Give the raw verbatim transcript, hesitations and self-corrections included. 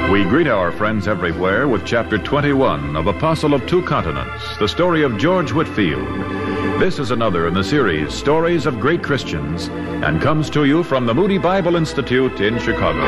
We greet our friends everywhere with Chapter twenty-one of Apostle of Two Continents, the story of George Whitefield. This is another in the series, Stories of Great Christians, and comes to you from the Moody Bible Institute in Chicago.